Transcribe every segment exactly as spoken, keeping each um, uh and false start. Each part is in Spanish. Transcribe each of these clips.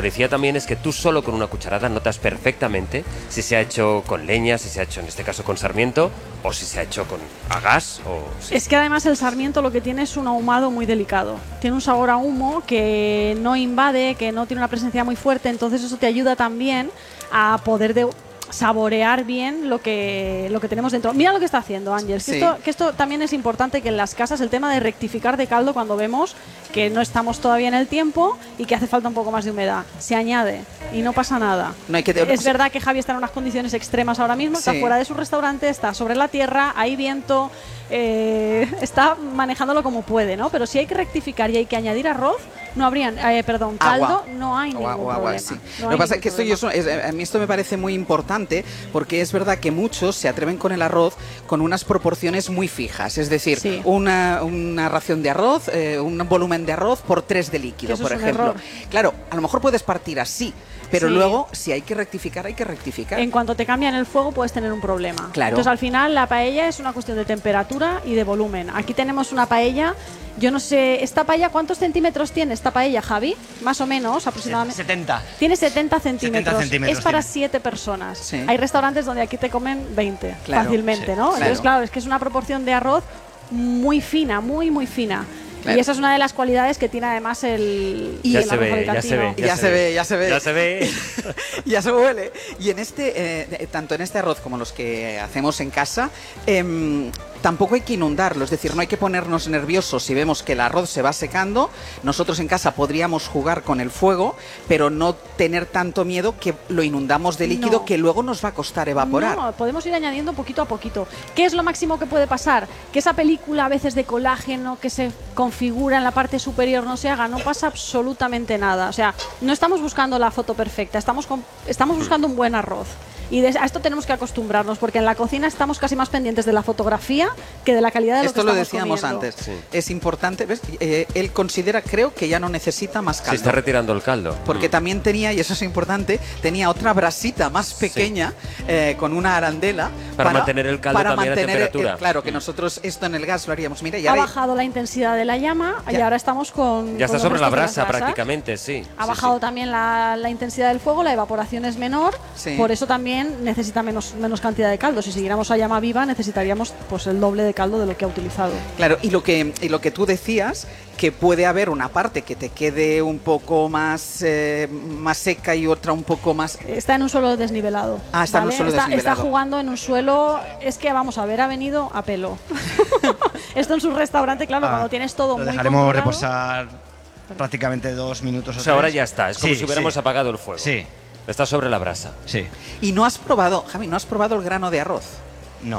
decía también es que tú solo con una cucharada notas perfectamente si se ha hecho con leña, si se ha hecho en este caso con sarmiento o si se ha hecho con a gas. O si... Es que además el sarmiento lo que tiene es un ahumado muy delicado. Tiene un sabor a humo que no invade, que no tiene una presencia muy fuerte, entonces eso te ayuda también a poder de saborear bien lo que, lo que tenemos dentro. Mira lo que está haciendo Ángel, Sí. que, esto, que esto también es importante, que en las casas el tema de rectificar de caldo cuando vemos que no estamos todavía en el tiempo y que hace falta un poco más de humedad. Se añade y no pasa nada. No hay que Es verdad que Javi está en unas condiciones extremas ahora mismo, está Sí. fuera de su restaurante, está sobre la tierra, hay viento, eh, está manejándolo como puede, ¿no? Pero si hay que rectificar y hay que añadir arroz, no habrían, eh, perdón, caldo, Agua. no hay ningún Agua, agua, problema. sí. No Lo hay que pasa es ningún que esto, yo, problema. es- a mí esto me parece muy importante porque es verdad que muchos se atreven con el arroz con unas proporciones muy fijas. Es decir, Sí. una, una ración de arroz, eh, un volumen de arroz por tres de líquido, Eso por es un ejemplo. error. Claro, a lo mejor puedes partir así, pero Sí. luego si hay que rectificar, hay que rectificar. En cuanto te cambian el fuego puedes tener un problema. Claro. Entonces al final la paella es una cuestión de temperatura y de volumen. Aquí tenemos una paella, yo no sé, ¿esta paella cuántos centímetros tiene esta paella, Javi? Más o menos, aproximadamente. setenta. Tiene setenta centímetros. setenta centímetros Es para tiene. siete personas. Sí. Hay restaurantes donde aquí te comen veinte, Claro, fácilmente, sí, ¿no? Entonces, claro. claro, es que es una proporción de arroz muy fina, muy, muy fina. Claro. Y esa es una de las cualidades que tiene además el, Y Ya el se arroz ve, ya se ve. alicantino. Ya se ve, ya se ve. Ya se ve. Ya se huele. Y en este, eh, tanto en este arroz como los que hacemos en casa, em, tampoco hay que inundarlo. Es decir, no hay que ponernos nerviosos si vemos que el arroz se va secando. Nosotros en casa podríamos jugar con el fuego, pero no tener tanto miedo que lo inundamos de líquido No. que luego nos va a costar evaporar. No, podemos ir añadiendo poquito a poquito. ¿Qué es lo máximo que puede pasar? Que esa película a veces de colágeno que se configura en la parte superior no se haga, no pasa absolutamente nada. O sea, no estamos buscando la foto perfecta, estamos, con- estamos buscando un buen arroz. Y de- a esto tenemos que acostumbrarnos, porque en la cocina estamos casi más pendientes de la fotografía que de la calidad de lo Esto que lo estamos decíamos comiendo. antes. Sí. Es importante, ¿ves? Eh, él considera, creo que ya no necesita más caldo. Se está retirando el caldo. Porque Mm. también tenía, y eso es importante, tenía otra brasita más pequeña eh, con una arandela. Para mantener el caldo también a mantener, eh, temperatura. claro, que nosotros esto en el gas lo haríamos. Mira, y Ha ahora- bajado la intensidad de la llama y Ya. ahora estamos con. Ya con está los sobre la restos de las brasa brasas. prácticamente, sí. Ha Sí, bajado sí. también la, la intensidad del fuego, la evaporación es menor, Sí. por eso también necesita menos, menos cantidad de caldo. Si siguiéramos a llama viva necesitaríamos pues el doble de caldo de lo que ha utilizado. Claro, y lo que y lo que tú decías, que puede haber una parte que te quede un poco más, eh, más seca y otra un poco más... Está en un suelo desnivelado. Ah, está en un suelo está, desnivelado. Está jugando en un suelo, es que vamos a ver, ha venido a pelo. Esto en su restaurante, claro, Ah, cuando tienes todo Lo muy dejaremos controlado. reposar prácticamente dos minutos o O sea, ahora tres. ya está. Es como Sí, si hubiéramos sí. apagado el fuego. Sí, Está sobre la brasa. sí. Y no has probado, Javi, no has probado el grano de arroz. No.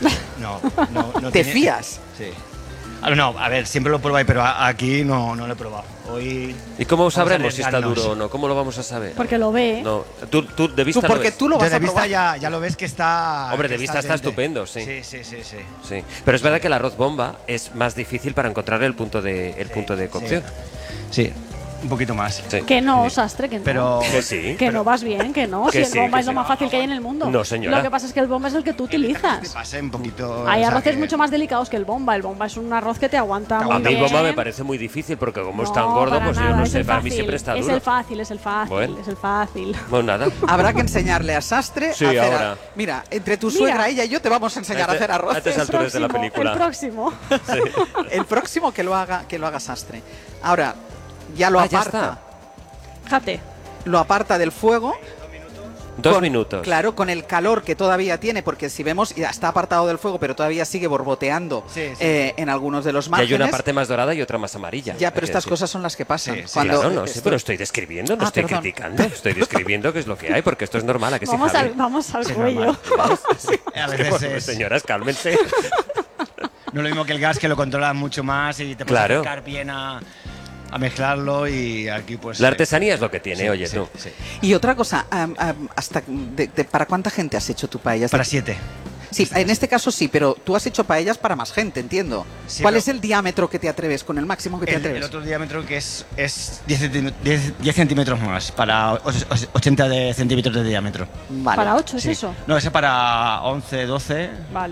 No, no, no ¿Te tiene- fías? Sí. Ah, No, a ver, siempre lo probáis, pero a- aquí no, no lo he probado. Hoy. ¿Y cómo vamos a sabremos si está arriesgarnos. duro o no? ¿Cómo lo vamos a saber? Porque lo ve. No, tú, tú de vista Tú, lo porque ves. tú lo vas Desde a vista probar. ya, ya lo ves que está. Hombre, de que vista está dente. estupendo, sí. Sí, sí, sí, sí. Sí, pero es verdad que el arroz bomba es más difícil para encontrar el punto de, el punto de cocción. Sí, un poquito más. Sí. Que no, Sí. sastre, que no. Pero. Que sí. Que no vas bien, que no. Que si sí, el bomba que es lo sí. más fácil que hay en el mundo. No, señora. Lo que pasa es que el bomba es el que tú utilizas. Pasé un poquito. Hay o sea, arroces que- mucho más delicados que el bomba. El bomba es un arroz que te aguanta A muy A mí el bien. bomba me parece muy difícil porque como es tan No, gordo, para pues yo nada, no es sé, el para mí fácil, siempre está Es duro. el fácil, es el fácil, Bueno. es el fácil. Bueno, nada. Habrá que enseñarle a Sastre Sí, a hacer... ahora. a- Mira, entre tu Mira. suegra, ella y yo te vamos a enseñar a Este- hacer arroz. a estas El alturas de la próximo, película. El próximo. El próximo que lo haga, que lo haga Sastre. Ahora, ya lo Ah, ya aparta. está. Fíjate. Lo aparta del fuego. Dos con- minutos. Claro, con el calor que todavía tiene, porque si vemos, ya está apartado del fuego, pero todavía sigue borboteando Sí, sí. eh, en algunos de los Y márgenes. hay una parte más dorada y otra más amarilla. Ya, hay pero que estas decir. cosas son las que pasan. Sí, sí. Cuando Claro, no, sí, esto- pero estoy describiendo, no Ah, estoy perdón. criticando. Estoy describiendo qué es lo que hay, porque esto es normal, ¿a que sí, Vamos Javi? al, vamos al Sí, cuello. normal. A Es que, veces por- es- Señoras, cálmense. No es lo mismo que el gas, que lo controla mucho más y te puedes Claro. acercar bien a, a mezclarlo, y aquí pues... La eh, artesanía es lo que tiene, sí, oye sí, tú. sí. Y otra cosa, am, am, hasta de- de- ¿para cuánta gente has hecho tu paella? Para siete. Sí, en este caso sí, pero tú has hecho paellas para más gente, entiendo. Sí, ¿Cuál pero- es el diámetro que te atreves, con el máximo que te El, atreves? el otro diámetro que es, es diez, centí- diez- diez centímetros más, para och- och- ochenta de centímetros de diámetro. Vale. Para ocho, ¿es Sí. eso? No, ese para once, doce. Vale.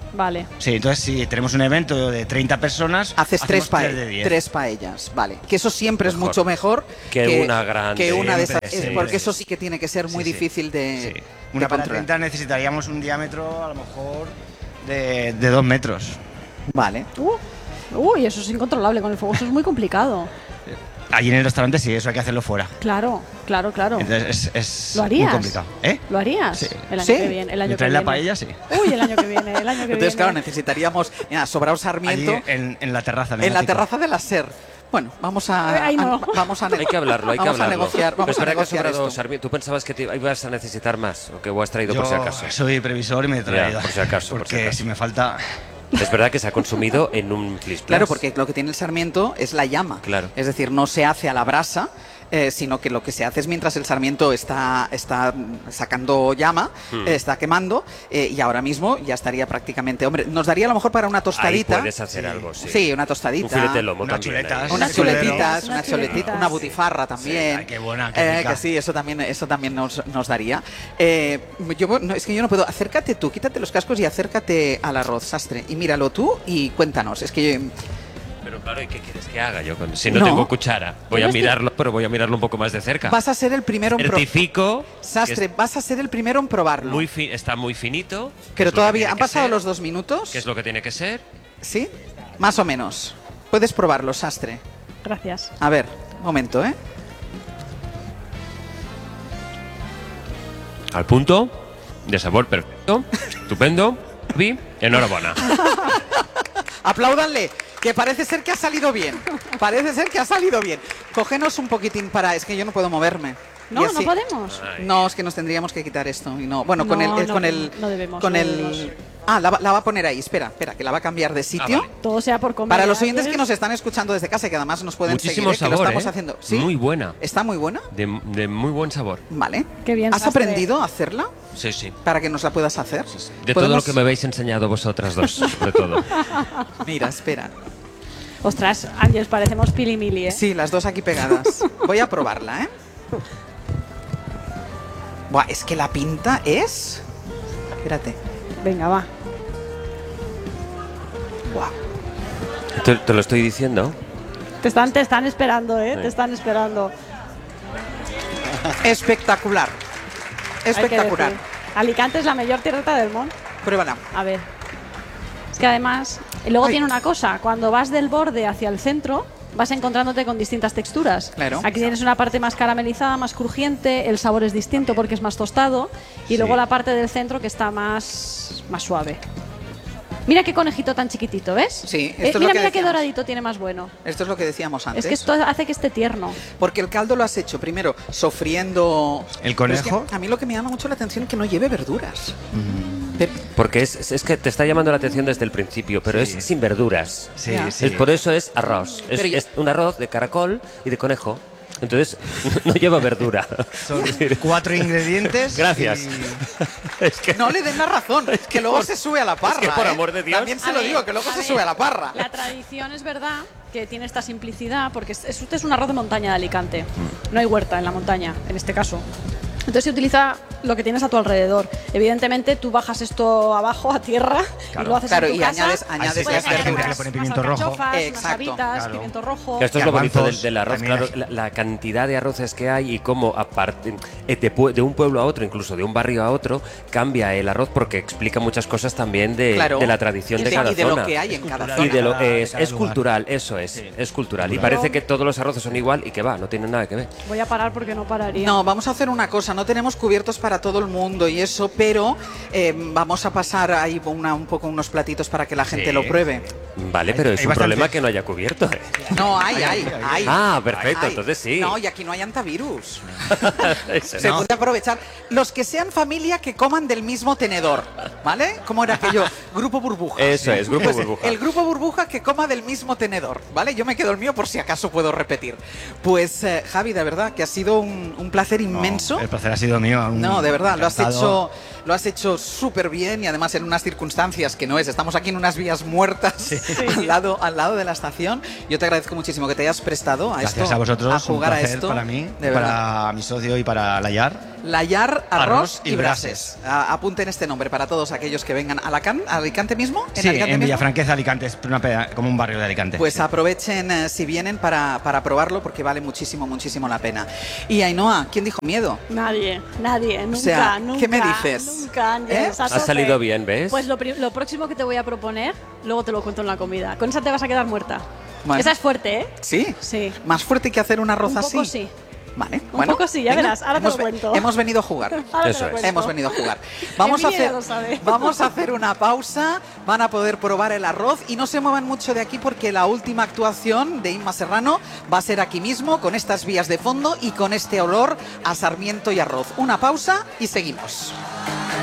Vale. Sí, entonces si tenemos un evento de treinta personas, Haces tres, hacemos pae- de diez. tres paellas, vale. Que eso siempre es Mejor. mucho mejor Que una grande. que una de esas, Siempre, es siempre. porque eso sí que tiene que ser muy Sí, sí. difícil de, Sí. de Una para controlar. treinta necesitaríamos un diámetro a lo mejor de, de dos metros. Vale. Uh, uy, eso es incontrolable con el fuego, eso es muy complicado. Allí en el restaurante sí, eso hay que hacerlo fuera. Claro, claro, claro. Entonces es, es ¿Lo harías? muy complicado. ¿Eh? ¿Lo harías? Sí. El año ¿Sí? que viene. El año ¿Me que traes la viene. paella? Sí. Uy, el año que viene, el año que Entonces, viene. claro, necesitaríamos, mira, Sobrao Allí Sarmiento en, en la terraza. en la Náutico. terraza de la SER. Bueno, vamos a, Ay, no. a- vamos a Hay que hablarlo, hay que vamos a hablarlo. negociar, Pero vamos a espera que ha negociar sobrado esto. Sarmiento. ¿Tú pensabas que te ibas a necesitar más o que vos has traído Yo por si acaso? soy previsor y me he traído. Ya, por si acaso, por Porque si acaso. si me falta... Es verdad que se ha consumido en un plis Claro, porque lo que tiene el sarmiento es la llama. Claro. Es decir, no se hace a la brasa, eh, sino que lo que se hace es mientras el sarmiento está, está sacando llama, Hmm. eh, está quemando, eh, y ahora mismo ya estaría prácticamente... Hombre, nos daría a lo mejor para una Ahí tostadita. puedes hacer algo, sí. Sí, una tostadita. Un filete de lomo Unas también. chuletas. ahí. Unas Sí, chuletitas, unas una chuletita, chuletitas. una butifarra también. ay, qué buena, qué Eh, rica. que sí, eso también, eso también nos, nos daría. Eh, yo, no, es que yo no puedo. Acércate tú, quítate los cascos y acércate al arroz, sastre. Y míralo tú y cuéntanos. Es que yo- Pero claro, ¿y qué quieres que haga yo? Con... Si no, No. tengo cuchara, voy Yo a no estoy- mirarlo, pero voy a mirarlo un poco más de cerca. vas a ser el primero en probarlo. Certifico que Sastre, es vas a ser el primero en probarlo. muy fi- está muy finito. que Pero es lo que todavía tiene han que pasado ser, los dos minutos. que es lo que tiene que ser. ¿Sí? Más o menos. Puedes probarlo, sastre. Gracias. A ver, un momento, ¿eh? Al punto, de sabor perfecto, estupendo. Vi, enhorabuena. Apláudanle, que parece ser que ha salido bien. Parece ser que ha salido bien. Cógenos un poquitín para... Es que yo no puedo moverme. No, Y no así- podemos. Ay. No, es que nos tendríamos que quitar esto. Y no, bueno, con No, el, eh, no, con el, no debemos, con no el. debemos. Ah, la, va- la va a poner ahí. Espera, espera, que la va a cambiar de sitio. Ah, vale. Todo sea por comer. Para los oyentes ¿sabes? que nos están escuchando desde casa y que además nos pueden Muchísimo seguir, ¿eh? que lo sabor, estamos ¿eh? haciendo. ¿Sí? Muy buena. ¿Está muy buena? De, de muy buen sabor. Vale. Qué bien, ¿Has sastre. aprendido a hacerla Sí, sí. para que nos la puedas hacer? De todo lo ¿Podemos? que me habéis enseñado vosotras dos, sobre todo. Mira, espera. Ostras, Ángeles, parecemos Pili Mili, ¿eh? Sí, las dos aquí pegadas. Voy a probarla, ¿eh? Buah, es que la pinta es... Espérate. Venga, va. Buah. Te, te lo estoy diciendo. Te están, te están esperando, ¿eh? Sí. Te están esperando. Espectacular. Hay que Espectacular. decir. Alicante es la mejor tierra del mundo. Pruébala. A ver. Es que además, y luego Ay. tiene una cosa, cuando vas del borde hacia el centro, vas encontrándote con distintas texturas. Claro. Aquí tienes una parte más caramelizada, más crujiente, el sabor es distinto porque es más tostado, y Sí. luego la parte del centro que está más, más suave. Mira qué conejito tan chiquitito, ¿ves? Sí, esto Eh, es lo mira, que mira qué decíamos. doradito tiene más bueno. Esto es lo que decíamos antes. Es que esto hace que esté tierno. Porque el caldo lo has hecho primero sofriendo... ¿El Pero es conejo? que a mí lo que me llama mucho la atención es que no lleve verduras. Pero- Porque es, es que te está llamando la atención desde el principio, pero Sí. es sin verduras. Sí, Ya. sí. Es, por eso es arroz. Es, Pero yo- es un arroz de caracol y de conejo. Entonces, no lleva verdura. Son cuatro ingredientes. Gracias. y- Es que No le den la razón, que, luego se sube a la parra. que por ¿eh? amor de Dios. También se A lo ver, digo, que luego a se ver, sube a la parra. La tradición es verdad que tiene esta simplicidad, porque es, es- este es un arroz de montaña de Alicante. No hay huerta en la montaña, en este caso. Entonces se utiliza lo que tienes a tu alrededor. Evidentemente tú bajas esto abajo a tierra y Claro. lo haces Claro, en tu y casa. añades, añades Puedes las añadir verduras. unas- Le pone unas pimiento rojo. alcachofas, unas Exacto, habitas, claro. pimiento rojo. Que esto es lo bonito del, Garbanzos, del arroz, también claro, hay. la, la cantidad de arroces que hay y cómo aparte eh, de, pue- de un pueblo a otro, incluso de un barrio a otro, cambia el arroz porque explica muchas cosas también de, Claro. de la tradición Y de de- cada y de zona. lo que hay en cada cultural. zona. Y de lo, Cada- es, de cada es lugar. cultural, eso es, es cultural. Y Cultural. parece que todos los arroces son igual y que va, no tienen nada que ver. Voy a parar porque no pararía. No, vamos a hacer una cosa, no tenemos cubiertos para todo el mundo y eso, pero eh, vamos a pasar ahí una- un poco unos platitos para que la gente Sí. lo pruebe. Vale, pero Hay- es hay un problema bastantes. que no haya cubierto. ¿eh? No, hay, hay, hay. Ah, perfecto, Hay. entonces sí. No, y aquí no hay antivirus. Eso Se no. puede aprovechar. Los que sean familia que coman del mismo tenedor, ¿vale? ¿Cómo era aquello? Grupo burbuja. Eso es, grupo Pues, burbuja. El grupo burbuja que coma del mismo tenedor, ¿vale? Yo me quedo el mío por si acaso puedo repetir. Pues, eh, Javi, de verdad, que ha sido un, un placer inmenso. No, el placer ha sido mío. un- No, de verdad, lo has encantado. hecho, lo has hecho súper bien y además en unas circunstancias que no es. Estamos aquí en unas vías muertas al lado, al lado de la estación. Yo te agradezco muchísimo que te hayas prestado a Gracias esto, a vosotros. a jugar un a placer esto. para mí, de verdad. para mi socio y para Layar. Layar, arroz, Arroz y y brases. A- apunten este nombre para todos aquellos que vengan a Alacant- a Alicante mismo. Sí, Alicante en mismo? Villafranqueza, Alicante, es una peda- como un barrio de Alicante. Pues sí. aprovechen eh, si vienen para, para probarlo porque vale muchísimo, muchísimo la pena. Y Ainhoa, ¿quién dijo miedo? Nadie, nadie, nunca, sea, nunca. ¿qué me dices? Nunca, Ángeles, ¿Eh? a Ha tope. salido bien, ¿ves? Pues lo, pri- lo próximo que te voy a proponer, luego te lo cuento en la comida. Con esa te vas a quedar muerta. Bueno. Esa es fuerte, ¿eh? ¿Sí? Sí. ¿Más fuerte que hacer un arroz Un así? poco sí. Vale, Un bueno. poco sí, ya venga, verás, ahora te hemos, lo cuento. Hemos venido a jugar. Ahora te Eso lo es. cuento. Hemos venido a jugar. Vamos a, Emilia hacer, lo sabe. vamos a hacer una pausa, van a poder probar el arroz y no se muevan mucho de aquí porque la última actuación de Inma Serrano va a ser aquí mismo, con estas vías de fondo y con este olor a sarmiento y arroz. Una pausa y seguimos.